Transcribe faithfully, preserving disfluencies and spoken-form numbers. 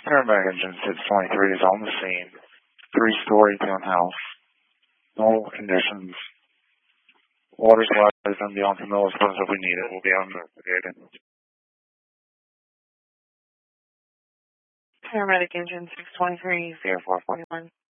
Paramedic Engine six twenty-three is on the scene. Three-story townhouse. No conditions. Water supply is going to be on to mill as soon as we need it. We'll be on investigating. Paramedic Engine six twenty-three, zero four four one.